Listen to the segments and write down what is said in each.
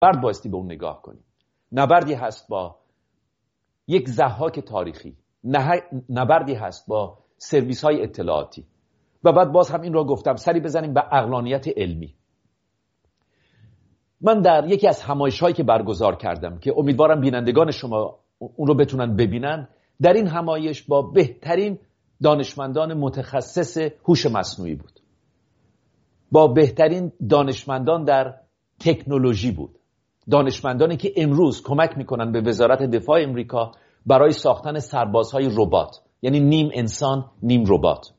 نبرد بایستی به اون نگاه کنیم. نبردی هست با یک ضحاک تاریخی، نبردی هست با سرویس های اطلاعاتی. و بعد باز هم این را گفتم، سری بزنیم به عقلانیت علمی. من در یکی از همایش‌هایی که برگزار کردم که امیدوارم بینندگان شما اون رو بتونن ببینن، در این همایش با بهترین دانشمندان متخصص هوش مصنوعی بود، با بهترین دانشمندان در تکنولوژی بود، دانشمندانی که امروز کمک میکنن به وزارت دفاع امریکا برای ساختن سربازهای ربات، یعنی نیم انسان نیم ربات.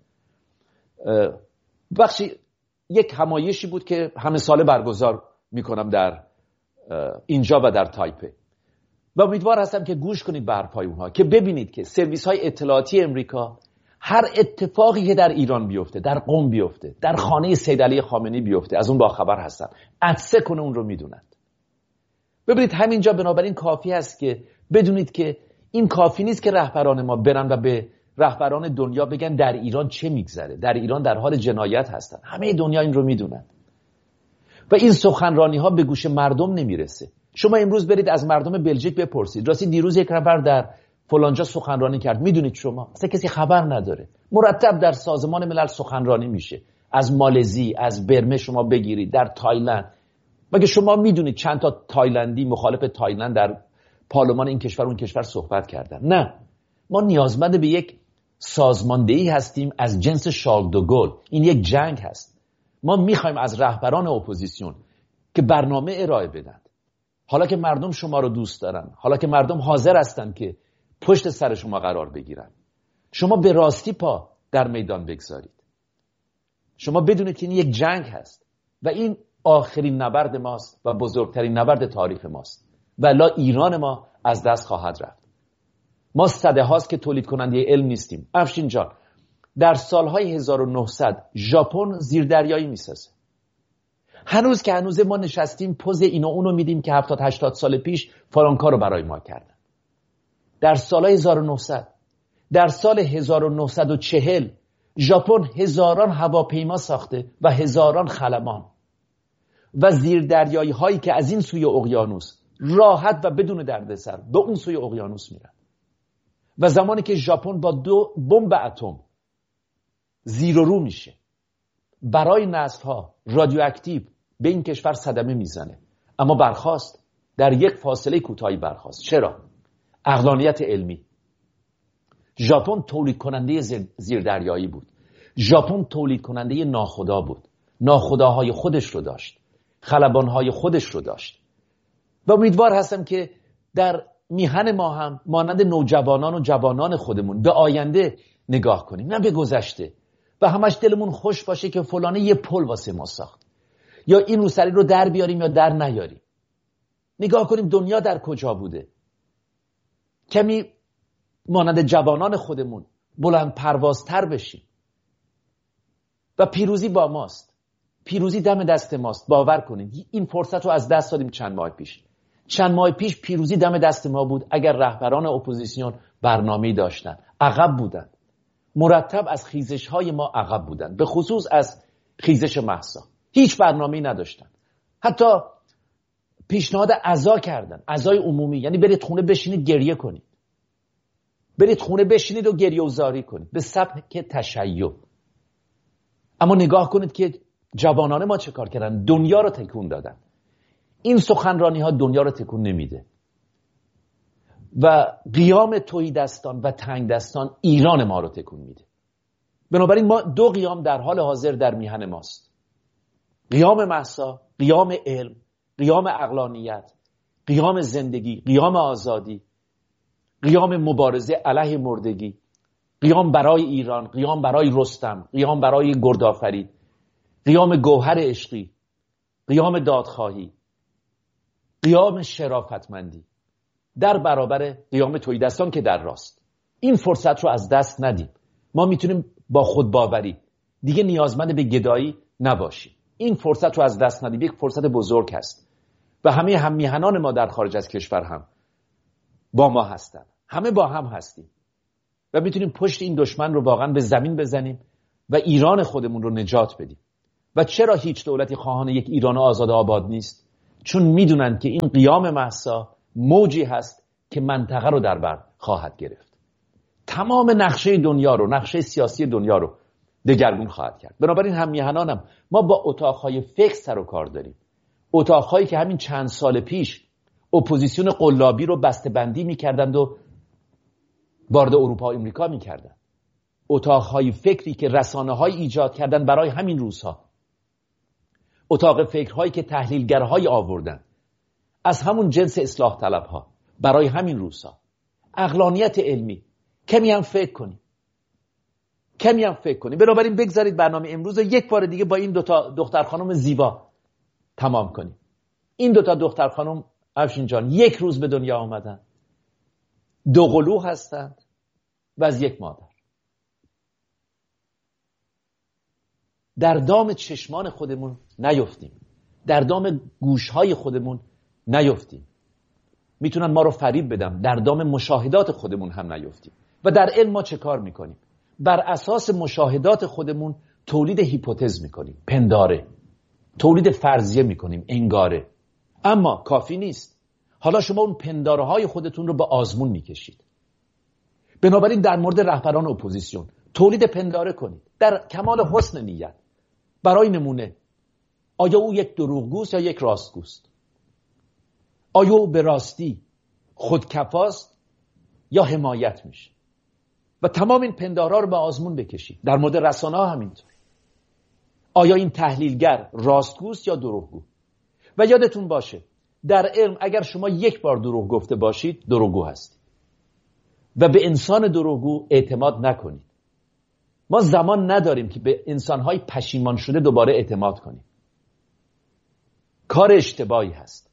بخشی یک همایشی بود که همه ساله برگزار میکنم در اینجا و در تایپه و امیدوار هستم که گوش کنید به حرفای اونها، که ببینید که سرویس های اطلاعاتی امریکا هر اتفاقی که در ایران بیفته، در قم بیفته، در خانه سید علی خامنه‌ای بیفته، از اون باخبر هستن، عطسه کنه اون رو میدونند. ببینید همینجا بنابراین کافی است که بدونید که این کافی نیست که رهبران ما برن و به رهبران دنیا بگن در ایران چه میگذره، در ایران در حال جنایت هستن. همه دنیا این رو میدونن و این سخنرانی ها به گوش مردم نمیرسه. شما امروز برید از مردم بلژیک بپرسید، راستی دیروز یک نفر در فلانجا سخنرانی کرد، میدونید شما؟ اصلا کسی خبر نداره. مرتب در سازمان ملل سخنرانی میشه، از مالزی، از برمه شما بگیرید، در تایلند. مگه شما میدونید چند تا تایلندی مخالف تایلند در پارلمان این کشور اون کشور صحبت کردن؟ نه، ما نیازمند به یک سازماندهی هستیم از جنس شارل دو گل. این یک جنگ هست. ما میخوایم از رهبران اپوزیسیون که برنامه ارائه بدن، حالا که مردم شما رو دوست دارن، حالا که مردم حاضر هستن که پشت سر شما قرار بگیرن، شما به راستی پا در میدان بگذارید. شما بدونید که این یک جنگ هست و این آخرین نبرد ماست و بزرگترین نبرد تاریخ ماست و لا ایران ما از دست خواهد رفت. ما صده هاست که تولید کننده علم نیستیم. افشین جان، در سالهای 1900 ژاپن زیردریایی میسازه. هنوز که هنوز ما نشستیم پوز اینو اونو میدیم که 70-80 سال پیش فلان کارو برای ما کردن. در سالهای 1900، در سال 1940 ژاپن هزاران هواپیما ساخته و هزاران خلبان و زیردریایی هایی که از این سوی اقیانوس راحت و بدون دردسر به اون سوی اقیانوس میرن. و زمانی که ژاپن با 2 بمب اتم زیر و رو میشه، برای نسل‌ها رادیواکتیو به این کشور صدمه میزنه، اما برخاست، در یک فاصله کوتاهی برخاست. چرا؟ عقلانیت علمی. ژاپن تولید کننده زیردریایی بود. ژاپن تولید کننده ناخدا بود. ناخداهای خودش رو داشت، خلبانهای خودش رو داشت. و امیدوار هستم که در میهن ما هم مانند نوجوانان و جوانان خودمون به آینده نگاه کنیم، نه به گذشته، و همش دلمون خوش باشه که فلانه یه پل واسه ما ساخت یا این روسری رو در بیاریم یا در نیاریم. نگاه کنیم دنیا در کجا بوده. کمی مانند جوانان خودمون بلند پروازتر بشیم و پیروزی با ماست. پیروزی دم دست ماست. باور کنید این فرصت رو از دست دادیم چند ماه پیش پیروزی دم دست ما بود اگر رهبران اپوزیسیون برنامه‌ای داشتن. عقب بودن، مرتب از خیزش‌های ما عقب بودن، به خصوص از خیزش مهسا. هیچ برنامه‌ای نداشتن. حتی پیشنهاد عزا کردن، عزای عمومی، یعنی برید خونه بشینید گریه کنید، برید خونه بشینید و گریه و زاری کنید به سبک تشیع. اما نگاه کنید که جوانان ما چه کار کردن، دنیا رو تکون دادن. این سخنرانی ها دنیا رو تکون نمیده و قیام تهیدستان و تنگدستان ایران ما رو تکون میده. بنابراین ما 2 قیام در حال حاضر در میهن ماست: قیام مهسا، قیام علم، قیام عقلانیت، قیام زندگی، قیام آزادی، قیام مبارزه علیه مردگی، قیام برای ایران، قیام برای رستم، قیام برای گردآفرید، قیام گوهر عشقی، قیام دادخواهی، قیام شرافتمندی در برابر قیام تهیدستان که در راست. این فرصت رو از دست ندیم. ما میتونیم با خودباوری دیگه نیازمند به گدایی نباشیم. این فرصت رو از دست ندیم. یک فرصت بزرگ هست و همه هم میهنان ما در خارج از کشور هم با ما هستن. همه با هم هستیم و میتونیم پشت این دشمن رو واقعا به زمین بزنیم و ایران خودمون رو نجات بدیم. و چرا هیچ دولتی خواهان یک ایران آزاد آباد نیست؟ چون میدونن که این قیام مهسا موجی هست که منطقه رو در بر خواهد گرفت، تمام نقشه دنیا رو، نقشه سیاسی دنیا رو دگرگون خواهد کرد. بنابراین هم میهنانم، ما با اتاقهای فکر سر و کار داریم، اتاقهایی که همین چند سال پیش اپوزیسیون قلابی رو بسته‌بندی میکردند و وارد اروپا و امریکا میکردند، اتاقهای فکری که رسانه‌های ایجاد کردن برای همین روزها، اتاق فکرهایی که تحلیلگرهای آوردن از همون جنس اصلاح طلبها برای همین روزها. عقلانیت علمی، کمی هم فکر کنیم، کمی هم فکر کنیم. بنابراین بگذارید برنامه امروز رو یک بار دیگه با این دوتا دختر خانم زیبا تمام کنیم. این دوتا دختر خانم افشین جان یک روز به دنیا آمدن، دو قلو هستند و از یک مادر. در دام چشمان خودمون نیفتیم، در دام گوشهای خودمون نیفتیم. میتونن ما رو فریب بدن، در دام مشاهدات خودمون هم نیفتیم. و در علم ما چه کار میکنیم؟ بر اساس مشاهدات خودمون تولید هیپوتز میکنیم، پنداره، تولید فرضیه میکنیم، انگاره. اما کافی نیست. حالا شما اون پنداره های خودتون رو به آزمون میکشید. بنابراین در مورد رهبران اپوزیسیون تولید پنداره کنید در کمال حسن نیت. برای نمونه، آیا او یک دروغگوست یا یک راستگوست؟ آیا او به راستی خودکفاست یا حمایت میشه؟ و تمام این پندارها رو به آزمون بکشید. در مورد رسانه ها همینطور. آیا این تحلیلگر راستگوست یا دروغگو؟ و یادتون باشه در علم اگر شما یک بار دروغ گفته باشید دروغگو هستید و به انسان دروغگو اعتماد نکنید. ما زمان نداریم که به انسانهای پشیمان شده دوباره اعتماد کنیم. کار اشتباهی هست.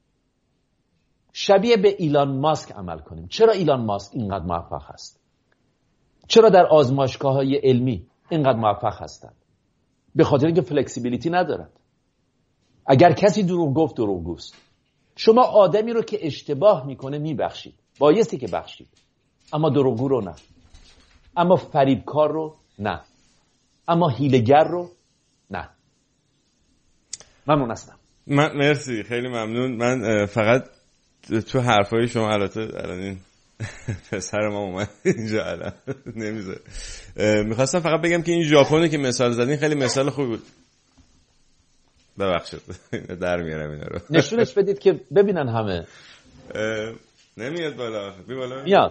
شبیه به ایلان ماسک عمل کنیم. چرا ایلان ماسک اینقدر موفق هست؟ چرا در آزمایشگاه‌های علمی اینقدر موفق هستند؟ به خاطر اینکه فلکسیبیلیتی ندارند. اگر کسی دروغ گفت دروغگوست. شما آدمی رو که اشتباه میکنه میبخشید، بایستی که بخشید، اما دروغگو رو نه، اما فریبکار رو نه، اما حیله‌گر رو نه. ممنون هستم. مرسی، خیلی ممنون. من فقط تو حرفای شما الان این پسر ما اومد اینجا الان نمیذاره، میخواستم فقط بگم که این ژاپنی که مثال زدین خیلی مثال خوبی بود. ببخشید در میارم اینا رو. نشونش بدید که ببینن همه. نمیاد بالا. بی بالا میاد.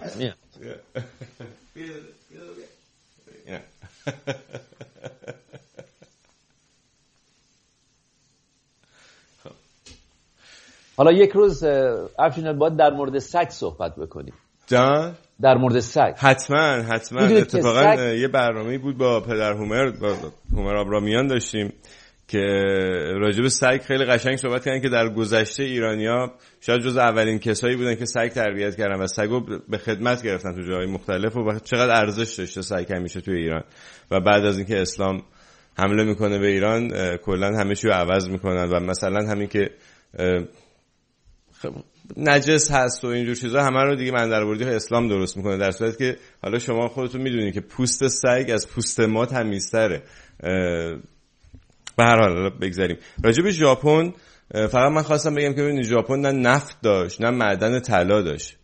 حالا یک روز افشین باید در مورد سگ صحبت بکنیم. جان؟ در مورد سگ. حتما. اتفاقا یه برنامه‌ای بود با پدر هومر آبرامیان داشتیم که راجع به سگ خیلی قشنگ صحبت کردن که در گذشته ایرانی‌ها شاید جز اولین کسایی بودن که سگ تربیت کردن و سگو به خدمت گرفتن تو جاهای مختلف و چقدر ارزش داشته سگ همیشه توی ایران. و بعد از اینکه اسلام حمله میکنه به ایران کلا همه چیو عوض میکنن و مثلا همین که نجس هست و اینجور چیزا همه رو دیگه مندرآوردی اسلام درست میکنه، در صورتی که حالا شما خودتون میدونید که پوست سگ از پوست ما تمیزتره. به هر حال بگذاریم. راجع به ژاپن فقط من خواستم بگم که ببینید ژاپن نه نفت داشت نه معدن طلا داشت.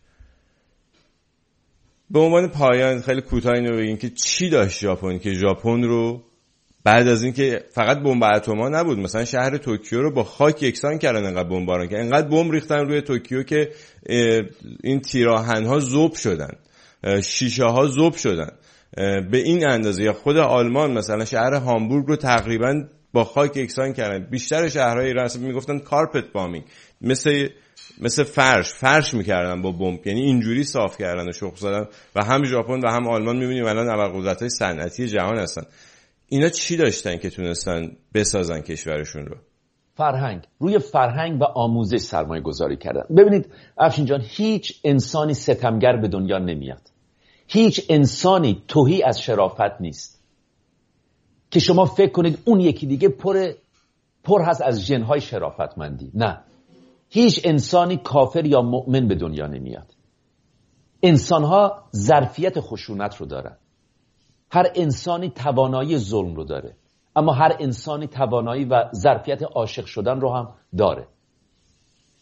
به عنوان پایان خیلی کوتاه اینو بگیم که چی داشت ژاپن که ژاپن رو بعد از اینکه فقط بمب اتم‌ها نبود، مثلا شهر توکیو رو با خاک یکسان کردن، انقدر بمباران کردن، انقدر بمب ریختن روی توکیو که این تیراهن‌ها ذوب شدن، شیشه‌ها ذوب شدن به این اندازه. یا خود آلمان مثلا شهر هامبورگ رو تقریبا با خاک یکسان کردن. بیشتر شهرهای ایران اصلا میگفتن کارپت بامینگ، مثل فرش میکردن با بمب، یعنی اینجوری صاف کردن و شخم زدن. و هم ژاپن و هم آلمان میبینیم الان ابرقدرت‌های صنعتی جهان هستن. اینا چی داشتن که تونستن بسازن کشورشون رو؟ فرهنگ. روی فرهنگ و آموزش سرمایه گذاری کردن. ببینید افشین جان، هیچ انسانی ستمگر به دنیا نمیاد، هیچ انسانی تهی از شرافت نیست که شما فکر کنید اون یکی دیگه پر هست از ژن‌های شرافتمندی. نه، هیچ انسانی کافر یا مؤمن به دنیا نمیاد. انسان‌ها ظرفیت خشونت رو دارن. هر انسانی توانایی ظلم رو داره، اما هر انسانی توانایی و ظرفیت عاشق شدن رو هم داره.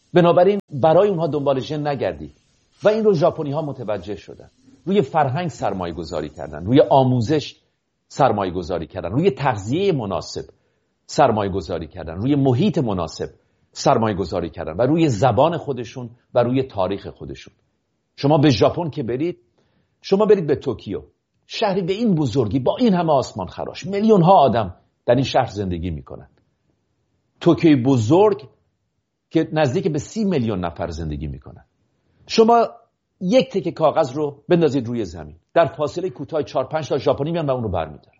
بنابراین برای اونها دنبال ژن نگردید و این رو ژاپنی ها متوجه شدن. روی فرهنگ سرمایه گذاری کردن، روی آموزش سرمایه گذاری کردن، روی تغذیه مناسب سرمایه گذاری کردن، روی محیط مناسب سرمایه گذاری کردن و روی زبان خودشون و روی تاریخ خودشون. شما به ژاپن که برید، شما برید به توکیو، شهری به این بزرگی با این همه آسمان خراش، میلیون ها آدم در این شهر زندگی میکنن. توکیو بزرگ که نزدیک به 30 میلیون نفر زندگی میکنن. شما یک تکه کاغذ رو بندازید روی زمین، در فاصله کوتاه 4-5 تا ژاپنی میان و اون رو برمی‌دارن.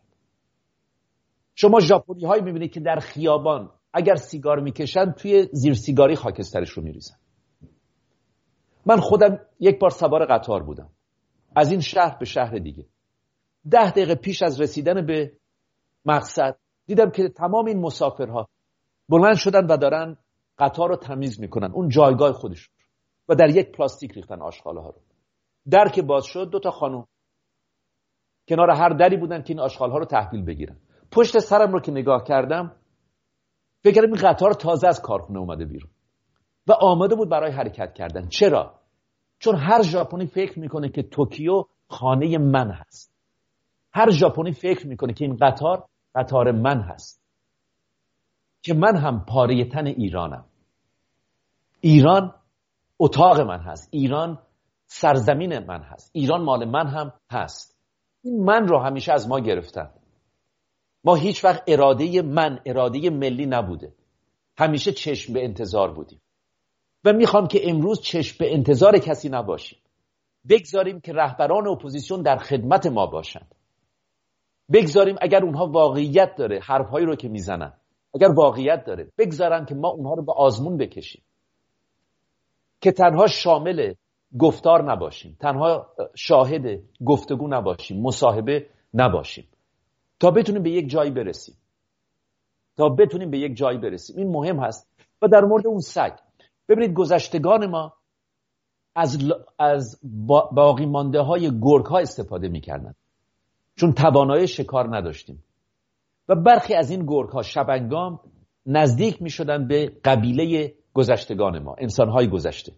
شما ژاپنی هایی میبینید که در خیابان اگر سیگار میکشن توی زیر سیگاری خاکسترش رو میریزن. من خودم یک بار سوار قطار بودم از این شهر به شهر دیگه. 10 دقیقه پیش از رسیدن به مقصد دیدم که تمام این مسافرها بلند شدن و دارن قطار رو تمیز میکنن، اون جایگاه خودشون، و در یک پلاستیک ریختن آشغاله ها رو. در که باز شد 2 تا خانم کنار هر دری بودن که این آشغال ها رو تحویل بگیرن. پشت سرم رو که نگاه کردم فکر کردم این قطار تازه از کارخونه اومده بیرون و آماده بود برای حرکت کردن. چرا؟ چون هر ژاپنی فکر میکنه که توکیو خانه من هست. هر ژاپنی فکر میکنه که این قطار من هست، که من هم پاره تن ایرانم. ایران اتاق من هست، ایران سرزمین من هست، ایران مال من هم هست. این من رو همیشه از ما گرفتن. ما هیچ وقت اراده ملی نبوده، همیشه چشم به انتظار بودیم و میخوام که امروز چشم به انتظار کسی نباشیم. بگذاریم که رهبران اپوزیسیون در خدمت ما باشند. بگذاریم اگر اونها واقعیت داره حرفهایی رو که میزنن، اگر واقعیت داره، بگذارن که ما اونها رو به آزمون بکشیم، که تنها شامل گفتار نباشیم، تنها شاهد گفتگو نباشیم، مصاحبه نباشیم، تا بتونیم به یک جایی برسیم. این مهم هست. و در مورد اون سگ، ببینید گذشتگان ما از باقی مانده های گرگ ها استفاده میکردن، چون توانایی شکار نداشتیم و برخی از این گرگ ها شبنگام نزدیک میشدن به قبیله گذشتگان ما، انسان های گذشته،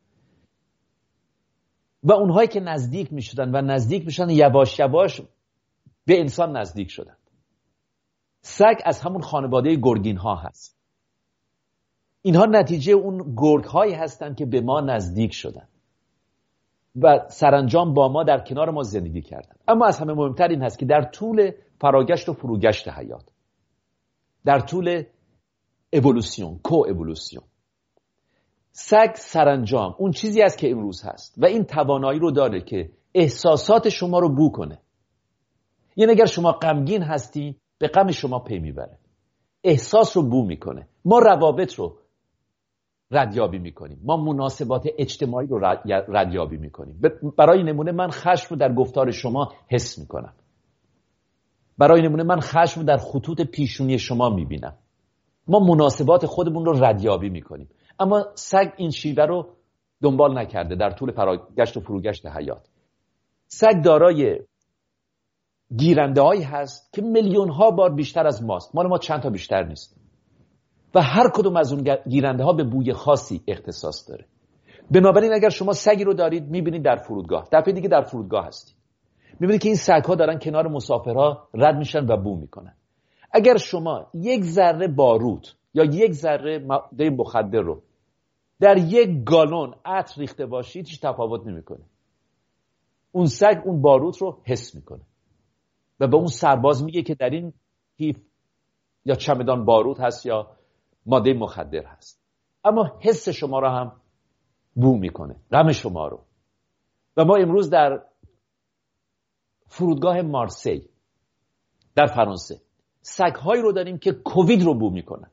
و اونهایی که نزدیک میشدن یواش یواش به انسان نزدیک شدن. سگ از همون خانواده گرگین ها هست. اینها نتیجه اون گرگ هایی هستن که به ما نزدیک شدن و سرانجام با ما در کنار ما زندگی کردن. اما از همه مهمتر این هست که در طول فراگشت و فروگشت حیات، در طول کوئولوسیون، سگ سرانجام اون چیزی است که امروز هست و این توانایی رو داره که احساسات شما رو بو کنه. یعنی اگر شما غمگین هستی به غم شما پی میبره، احساس رو بو میکنه. ما روابط رو ردیابی میکنیم، ما مناسبات اجتماعی رو ردیابی میکنیم. برای نمونه من خشم رو در گفتار شما حس میکنم، برای نمونه من خشم رو در خطوط پیشونی شما میبینم. ما مناسبات خودمون رو ردیابی میکنیم. اما سگ این شیوه رو دنبال نکرده در طول فراگشت و فروگشت حیات. سگ دارای گیرنده هایی هست که میلیون ها بار بیشتر از ماست، مال ما چند تا بیشتر نیست، و هر کدوم از اون گیرنده ها به بوی خاصی اختصاص داره. بنابراین اگر شما سگی رو دارید میبینید در فرودگاه، دفعه دیگه در فرودگاه هستید، میبینید که این سگ ها دارن کنار مسافرها رد میشن و بو میکنن. اگر شما یک ذره باروت یا یک ذره ماده مخدر رو در یک گالون عطر ریخته باشید هیچ تفاوت نمیکنه. اون سگ اون باروت رو حس میکنه و به اون سرباز میگه که در این کیف یا چمدان باروت هست یا ماده مخدر هست. اما حس شما رو هم بو میکنه، غم شما رو. و ما امروز در فرودگاه مارسی در فرانسه سگ‌هایی رو داریم که کووید رو بو میکنن.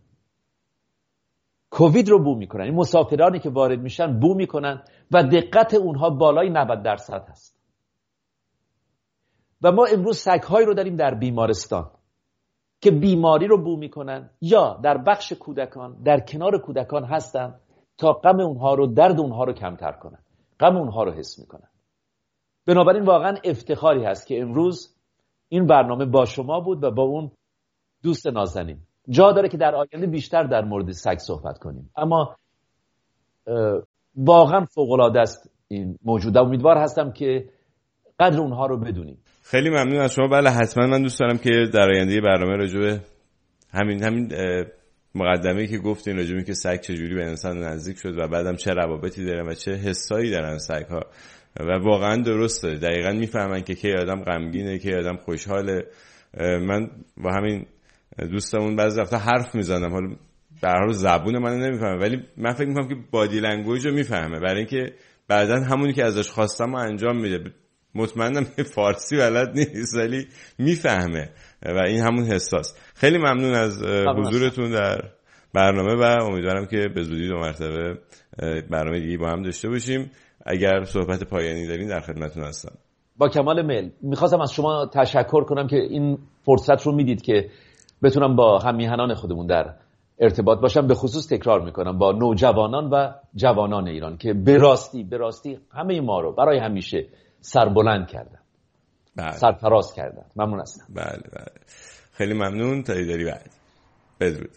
این مسافرانی که وارد میشن بو میکنن و دقت اونها بالای 90% هست. و ما امروز سگ‌هایی رو داریم در بیمارستان که بیماری رو بو میکنن یا در بخش کودکان در کنار کودکان هستن تا غم اونها رو، درد اونها رو کمتر کنن، غم اونها رو حس میکنن. بنابراین واقعا افتخاری هست که امروز این برنامه با شما بود و با اون دوست نازنین. جا داره که در آینده بیشتر در مورد سگ صحبت کنیم، اما واقعا فوق‌العاده است این موجوده. امیدوار هستم که قدر اونها رو بدونیم. خیلی ممنون از شما. بله حتما من دوست دارم که در آینده برنامه راجع به همین مقدمه‌ای که گفتین راجع به که سگ چجوری به انسان نزدیک شد و بعدم چه روابطی داره و چه حسایی دارن سگ‌ها و واقعا درسته، دقیقاً میفهمن که کی آدم غمگینه کی آدم خوشحاله. من با همین دوستمون بعضی وقتا حرف میزنم، حالا به هر حال زبون منو نمیفهمه ولی من فکر میکنم که بادی لنگویج رو میفهمه، برای اینکه بعداً همونی که ازش خواستم رو انجام میده. مطمئنم فارسی بلد نیست ولی میفهمه و این همون حساس. خیلی ممنون از حضورتون در برنامه و امیدوارم که به زودی 2 مرتبه برنامه دیگه با هم داشته باشیم. اگر صحبت پایانی دارین در خدمتتون هستم. با کمال میل. میخواستم از شما تشکر کنم که این فرصت رو میدید که بتونم با هم‌میهنان خودمون در ارتباط باشم، به خصوص تکرار میکنم با نوجوانان و جوانان ایران که به راستی همه ما رو برای همیشه سربلند کردن. بله. سرفراز کردن. ممنون هستم. بله. خیلی ممنون. تا دیداری بعد. بدرود.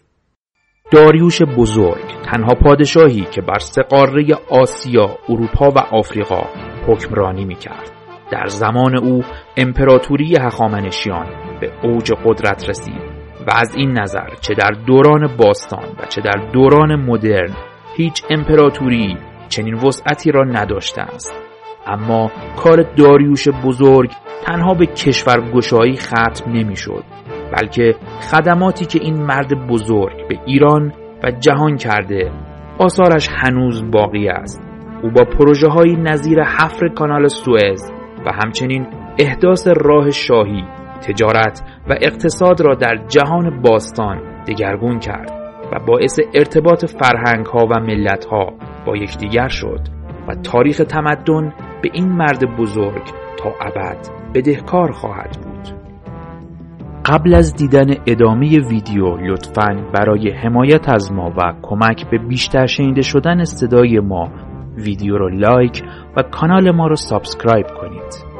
داریوش بزرگ تنها پادشاهی که بر 3 قاره آسیا، اروپا و آفریقا حکمرانی میکرد. در زمان او امپراتوری هخامنشیان به اوج قدرت رسید و از این نظر چه در دوران باستان و چه در دوران مدرن هیچ امپراتوری چنین وسعتی را نداشته است. اما کار داریوش بزرگ تنها به کشورگشایی ختم نمی‌شد، بلکه خدماتی که این مرد بزرگ به ایران و جهان کرده آثارش هنوز باقی است. او با پروژه‌های نظیر حفر کانال سوئز و همچنین احداث راه شاهی تجارت و اقتصاد را در جهان باستان دگرگون کرد و باعث ارتباط فرهنگ‌ها و ملت‌ها با یکدیگر شد و تاریخ تمدن به این مرد بزرگ تا ابد بدهکار خواهد بود. قبل از دیدن ادامه ویدیو لطفاً برای حمایت از ما و کمک به بیشتر شنیده شدن صدای ما ویدیو رو لایک و کانال ما رو سابسکرایب کنید.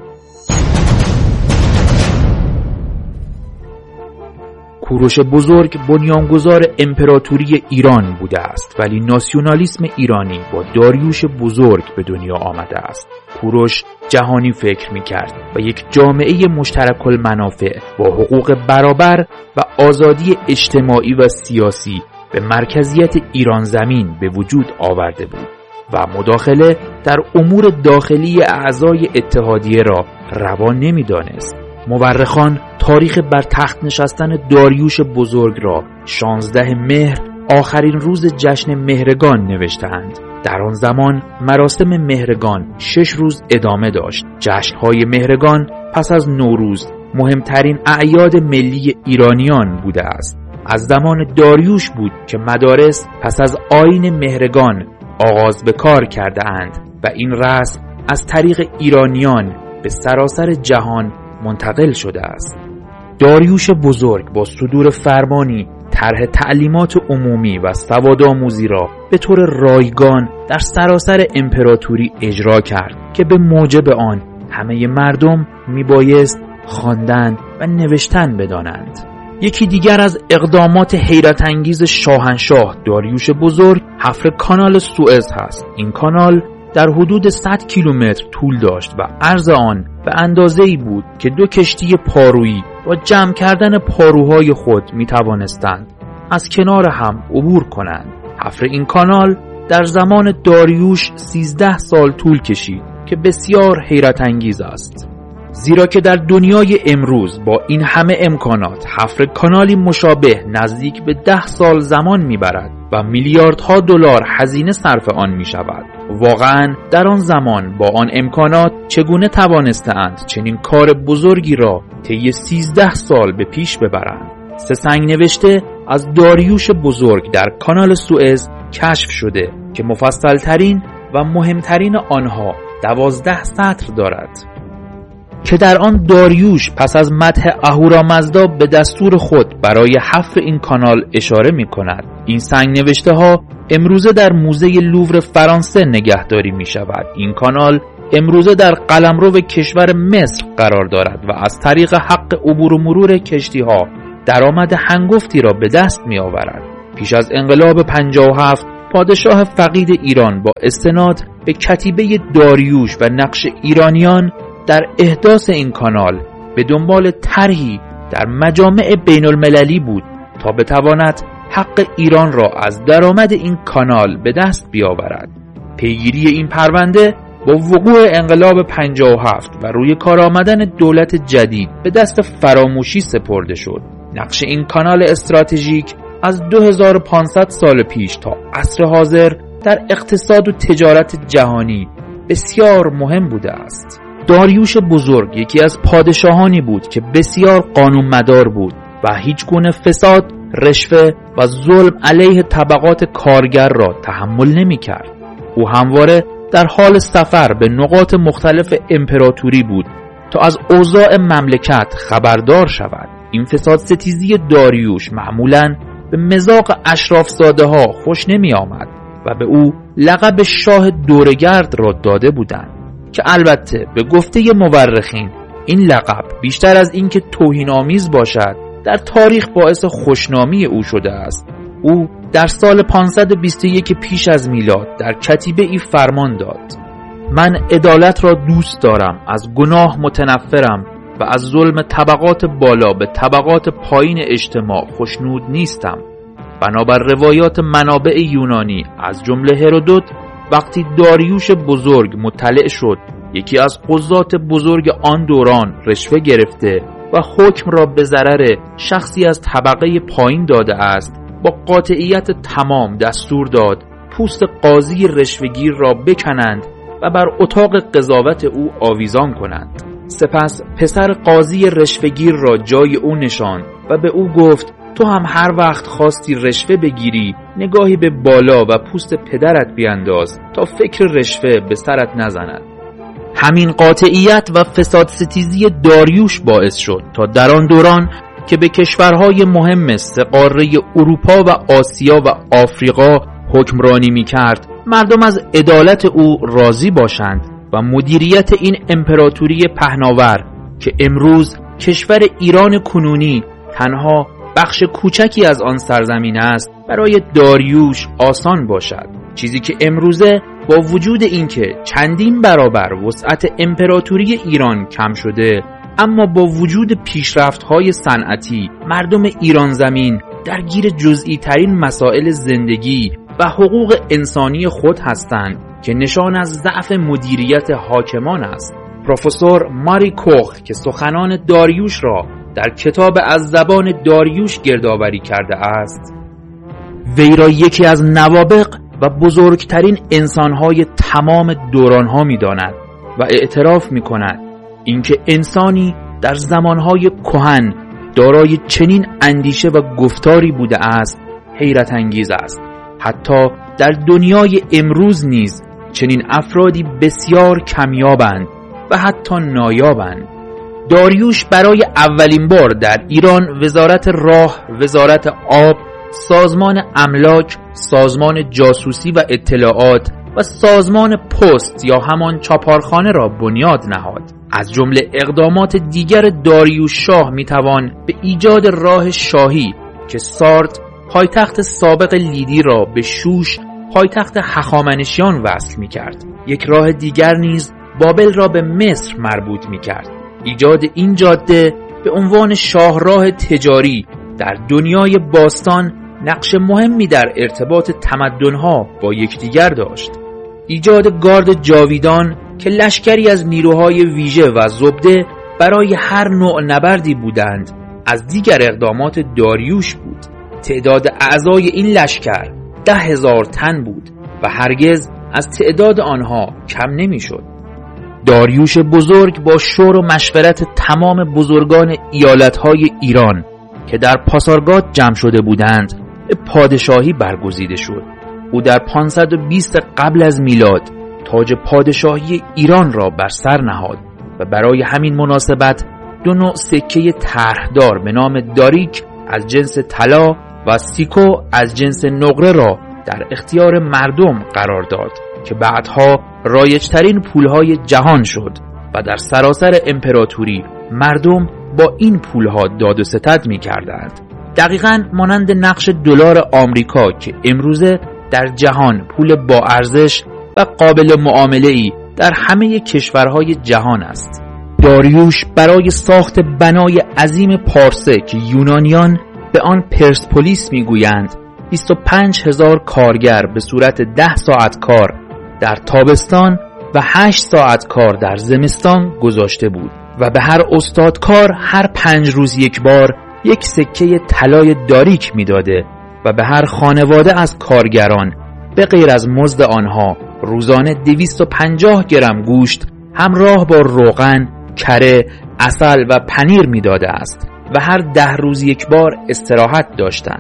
کوروش بزرگ بنیانگذار امپراتوری ایران بوده است، ولی ناسیونالیسم ایرانی با داریوش بزرگ به دنیا آمده است. کوروش جهانی فکر می‌کرد و یک جامعه مشترک المنافع با حقوق برابر و آزادی اجتماعی و سیاسی به مرکزیت ایران زمین به وجود آورده بود و مداخله در امور داخلی اعضای اتحادیه را روا نمی‌دانست. مورخان تاریخ بر تخت نشستن داریوش بزرگ را 16 مهر آخرین روز جشن مهرگان نوشته‌اند. در آن زمان مراسم مهرگان 6 روز ادامه داشت. جشن‌های مهرگان پس از نوروز مهمترین اعیاد ملی ایرانیان بوده است. از زمان داریوش بود که مدارس پس از آیین مهرگان آغاز به کار کرده اند و این رسم از طریق ایرانیان به سراسر جهان منتقل شده است. داریوش بزرگ با صدور فرمانی طرح تعلیمات عمومی و سوادآموزی را به طور رایگان در سراسر امپراتوری اجرا کرد که به موجب آن همه مردم میبایست خواندن و نوشتن بدانند. یکی دیگر از اقدامات حیرت انگیز شاهنشاه داریوش بزرگ حفر کانال سوئز هست. این کانال در حدود 100 کیلومتر طول داشت و عرض آن به اندازه‌ای بود که 2 کشتی پارویی با جمع کردن پاروهای خود می توانستند از کنار هم عبور کنند. حفر این کانال در زمان داریوش 13 سال طول کشید که بسیار حیرت انگیز است، زیرا که در دنیای امروز با این همه امکانات حفر کانالی مشابه نزدیک به 10 سال زمان میبرد و میلیاردها دلار هزینه صرف آن می شود. واقعاً در آن زمان با آن امکانات چگونه توانستند چنین کار بزرگی را طی 13 سال به پیش ببرند؟ 3 سنگ نوشته از داریوش بزرگ در کانال سوئز کشف شده که مفصل ترین و مهمترین آنها 12 سطر دارد که در آن داریوش پس از مدح اهورامزدا به دستور خود برای حفر این کانال اشاره می کند. این سنگ نوشته ها امروزه در موزه لوور فرانسه نگهداری می شود. این کانال امروزه در قلمرو کشور مصر قرار دارد و از طریق حق عبور و مرور کشتی ها درآمد هنگفتی را به دست می آورد. پیش از انقلاب 57 پادشاه فقید ایران با استناد به کتیبه داریوش و نقش ایرانیان در احداث این کانال به دنبال طرحی در مجامع بین المللی بود تا بتواند حق ایران را از درآمد این کانال به دست بیاورد. پیگیری این پرونده با وقوع انقلاب 57 و روی کار آمدن دولت جدید به دست فراموشی سپرده شد. نقش این کانال استراتژیک از 2500 سال پیش تا عصر حاضر در اقتصاد و تجارت جهانی بسیار مهم بوده است. داریوش بزرگ یکی از پادشاهانی بود که بسیار قانونمدار بود و هیچ گونه فساد، رشوه و ظلم علیه طبقات کارگر را تحمل نمی کرد. او همواره در حال سفر به نقاط مختلف امپراتوری بود تا از اوضاع مملکت خبردار شود. این فساد ستیزی داریوش معمولاً به مذاق اشرافزاده ها خوش نمی آمد و به او لقب شاه دورگرد را داده بودند که البته به گفته مورخین این لقب بیشتر از اینکه توهین آمیز باشد در تاریخ باعث خوشنامی او شده است. او در سال 521 پیش از میلاد در کتیبه ای فرمان داد: من عدالت را دوست دارم، از گناه متنفرم و از ظلم طبقات بالا به طبقات پایین اجتماع خوشنود نیستم. بنابر روایات منابع یونانی از جمله هرودوت، وقتی داریوش بزرگ مطلع شد یکی از قضات بزرگ آن دوران رشوه گرفته و حکم را به ضرر شخصی از طبقه پایین داده است، با قاطعیت تمام دستور داد پوست قاضی رشوهگیر را بکنند و بر اتاق قضاوت او آویزان کنند. سپس پسر قاضی رشوهگیر را جای او نشاند و به او گفت: تو هم هر وقت خواستی رشوه بگیری نگاهی به بالا و پوست پدرت بینداز تا فکر رشوه به سرت نزند. همین قاطعیت و فساد ستیزی داریوش باعث شد تا در آن دوران که به کشورهای مهم سه قاره اروپا و آسیا و آفریقا حکمرانی می‌کرد، مردم از عدالت او راضی باشند و مدیریت این امپراتوری پهناور که امروز کشور ایران کنونی تنها بخش کوچکی از آن سرزمین است برای داریوش آسان باشد. چیزی که امروزه با وجود اینکه چندین برابر وسعت امپراتوری ایران کم شده، اما با وجود پیشرفت‌های صنعتی مردم ایران زمین درگیر جزئی ترین مسائل زندگی و حقوق انسانی خود هستند که نشان از ضعف مدیریت حاکمان است. پروفسور ماری کوخ که سخنان داریوش را در کتاب از زبان داریوش گردآوری کرده است، وی را یکی از نوابغ و بزرگترین انسانهای تمام دورانها می داند و اعتراف می کند اینکه انسانی در زمانهای کهن دارای چنین اندیشه و گفتاری بوده است حیرت انگیز است. حتی در دنیای امروز نیز چنین افرادی بسیار کمیابند و حتی نایابند. داریوش برای اولین بار در ایران وزارت راه، وزارت آب، سازمان املاک، سازمان جاسوسی و اطلاعات و سازمان پست یا همان چاپارخانه را بنیاد نهاد. از جمله اقدامات دیگر داریوش شاه میتوان به ایجاد راه شاهی که سارت پایتخت سابق لیدی را به شوش پایتخت هخامنشیان وصل میکرد. یک راه دیگر نیز بابل را به مصر مربوط میکرد. ایجاد این جاده به عنوان شاهراه تجاری در دنیای باستان نقش مهمی در ارتباط تمدن‌ها با یکدیگر داشت. ایجاد گارد جاویدان که لشکری از نیروهای ویژه و زبده برای هر نوع نبردی بودند از دیگر اقدامات داریوش بود. تعداد اعضای این لشکر 10,000 تن بود و هرگز از تعداد آنها کم نمی‌شد. داریوش بزرگ با شور و مشورت تمام بزرگان ایالت‌های ایران که در پاسارگاد جمع شده بودند به پادشاهی برگزیده شد. او در 520 قبل از میلاد تاج پادشاهی ایران را بر سر نهاد و برای همین مناسبت 2 نوع سکه طرحدار به نام داریک از جنس طلا و سیکو از جنس نقره را در اختیار مردم قرار داد که بعدها رایج‌ترین پولهای جهان شد و در سراسر امپراتوری مردم با این پولها داد و ستد می‌کردند. دقیقاً مانند نقش دلار آمریکا که امروزه در جهان پول با ارزش و قابل معامله‌ای در همه کشورهای جهان است. داریوش برای ساخت بنای عظیم پارسه که یونانیان به آن پرسپولیس میگویند 25,000 کارگر به صورت 10 ساعت کار در تابستان و 8 ساعت کار در زمستان گذاشته بود و به هر استادکار هر 5 روز یک بار یک سکه طلای داریک میداده و به هر خانواده از کارگران به غیر از مزد آنها روزانه 250 گرم گوشت همراه با روغن، کره، عسل و پنیر میداده است و هر 10 روز یک بار استراحت داشتند.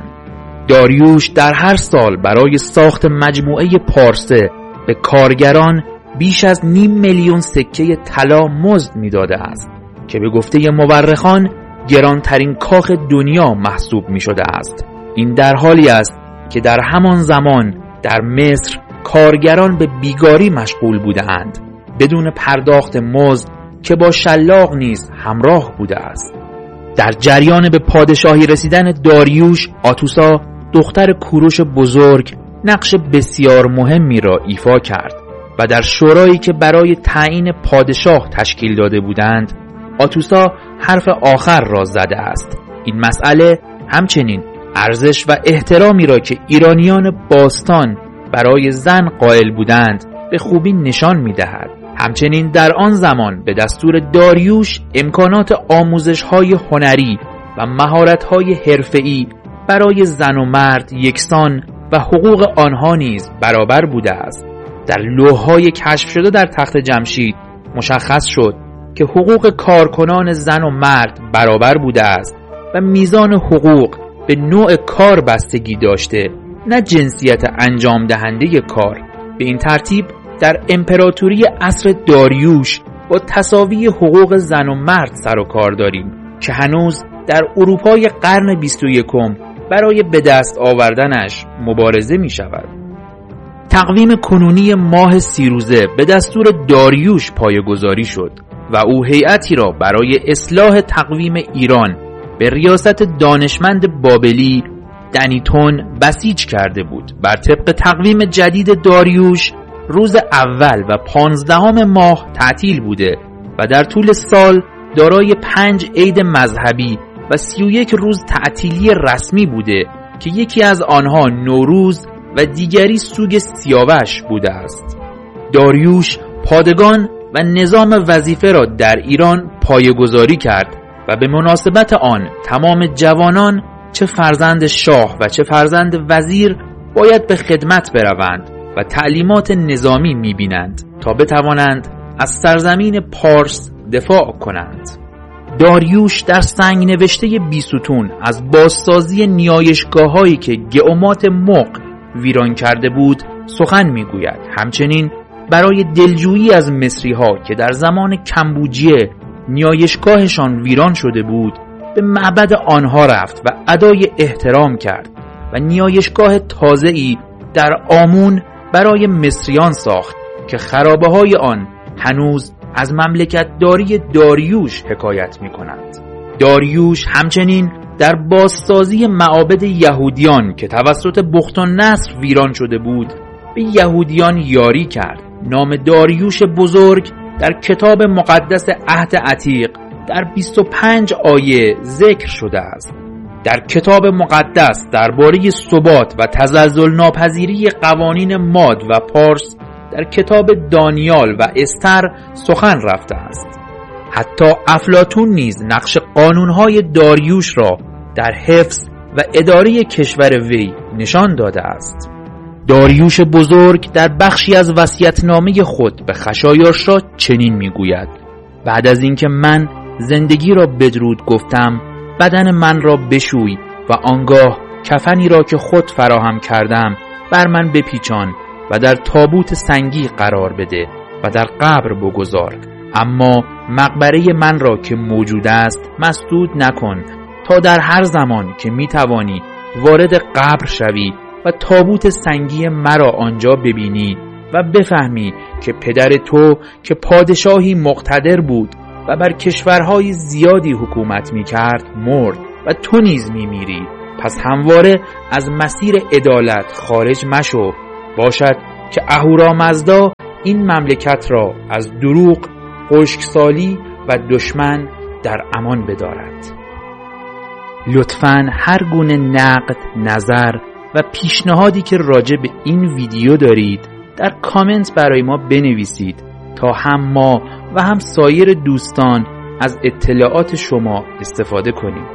داریوش در هر سال برای ساخت مجموعه پارسه به کارگران بیش از 500,000 سکه طلا مزد میداده است که به گفته مورخان گرانترین کاخ دنیا محسوب می شده است. این در حالی است که در همان زمان در مصر کارگران به بیگاری مشغول بودند بدون پرداخت مزد که با شلاق نیز همراه بوده است. در جریان به پادشاهی رسیدن داریوش، آتوسا دختر کوروش بزرگ نقش بسیار مهمی را ایفا کرد و در شورایی که برای تعیین پادشاه تشکیل داده بودند آتوسا حرف آخر را زده است. این مسئله همچنین ارزش و احترامی را که ایرانیان باستان برای زن قائل بودند به خوبی نشان می‌دهد. همچنین در آن زمان به دستور داریوش امکانات آموزش‌های هنری و مهارت‌های حرفه‌ای برای زن و مرد یکسان و حقوق آنها نیز برابر بوده است. در لوح‌های کشف شده در تخت جمشید مشخص شد که حقوق کارکنان زن و مرد برابر بوده است و میزان حقوق به نوع کار بستگی داشته، نه جنسیت انجام دهنده کار. به این ترتیب در امپراتوری عصر داریوش با تساوی حقوق زن و مرد سر و کار داریم که هنوز در اروپای قرن 21 برای به دست آوردنش مبارزه می شود. تقویم کنونی ماه 30 روزه به دستور داریوش پایه‌گذاری شد و او هیئتی را برای اصلاح تقویم ایران به ریاست دانشمند بابلی دنیتون بسیج کرده بود. بر طبق تقویم جدید داریوش روز اول و 15 ماه تعطیل بوده و در طول سال دارای 5 عید مذهبی و 31 روز تعطیلی رسمی بوده که یکی از آنها نوروز و دیگری سوگ سیاوش بوده است. داریوش پادگان و نظام وظیفه را در ایران پایه‌گذاری کرد و به مناسبت آن تمام جوانان چه فرزند شاه و چه فرزند وزیر باید به خدمت بروند و تعلیمات نظامی می‌بینند تا بتوانند از سرزمین پارس دفاع کنند. داریوش در سنگ نوشته بیستون از بازسازی نیایشگاه‌هایی که گئومات مغ ویران کرده بود سخن می‌گوید. همچنین برای دلجویی از مصری‌ها که در زمان کمبوجیه نیایشگاهشان ویران شده بود به معبد آنها رفت و ادای احترام کرد و نیایشگاه تازه‌ای در آمون برای مصریان ساخت که خرابه‌های آن هنوز از مملکت‌داری داریوش حکایت می‌کنند. داریوش همچنین در بازسازی معابد یهودیان که توسط بخت‌النصر ویران شده بود به یهودیان یاری کرد. نام داریوش بزرگ در کتاب مقدس عهد عتیق در 25 آیه ذکر شده است. در کتاب مقدس درباره ثبات و تزلزل ناپذیری قوانین ماد و پارس در کتاب دانیال و استر سخن رفته است. حتی افلاطون نیز نقش قانونهای داریوش را در حفظ و اداره کشور وی نشان داده است. داریوش بزرگ در بخشی از وصیت‌نامه خود به خشایارشا چنین میگوید: بعد از اینکه من زندگی را بدرود گفتم بدن من را بشوی و آنگاه کفنی را که خود فراهم کردم بر من بپیچان و در تابوت سنگی قرار بده و در قبر بگذار، اما مقبره من را که موجود است مسدود نکن تا در هر زمان که میتوانی وارد قبر شوی و تابوت سنگی مرا آنجا ببینی و بفهمی که پدر تو که پادشاهی مقتدر بود و بر کشورهای زیادی حکومت میکرد مرد و تو نیز میمیری پس همواره از مسیر عدالت خارج مشو، باشد که اهورامزدا این مملکت را از دروغ، خشکسالی و دشمن در امان بدارد. لطفاً هر گونه نقد، نظر و پیشنهادی که راجع به این ویدیو دارید در کامنت برای ما بنویسید تا هم ما و هم سایر دوستان از اطلاعات شما استفاده کنیم.